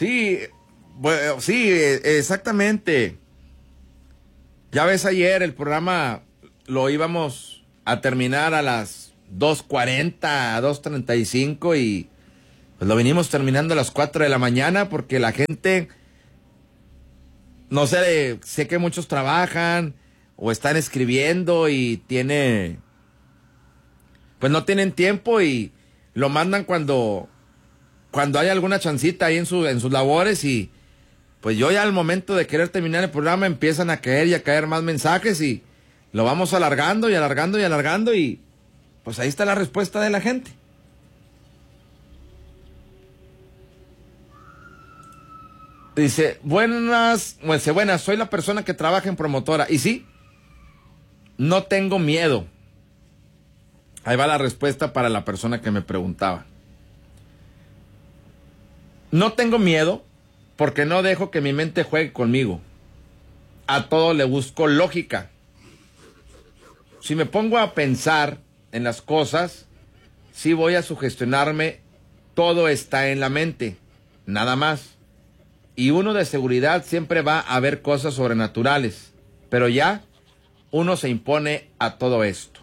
Sí, bueno, sí, exactamente. Ya ves, ayer el programa lo íbamos a terminar a las 2:40, 2:35 y pues lo venimos terminando a las 4 de la mañana porque la gente, no sé, sé que muchos trabajan o están escribiendo y pues no tienen tiempo y lo mandan cuando hay alguna chancita ahí en sus labores y pues yo ya al momento de querer terminar el programa empiezan a caer y a caer más mensajes y lo vamos alargando y alargando y alargando y pues ahí está la respuesta de la gente. Dice, buenas, soy la persona que trabaja en promotora. Y sí, no tengo miedo. Ahí va la respuesta para la persona que me preguntaba. No tengo miedo porque no dejo que mi mente juegue conmigo. A todo le busco lógica. Si me pongo a pensar en las cosas, sí voy a sugestionarme. Todo está en la mente, nada más. Y uno de seguridad siempre va a ver cosas sobrenaturales. Pero ya uno se impone a todo esto.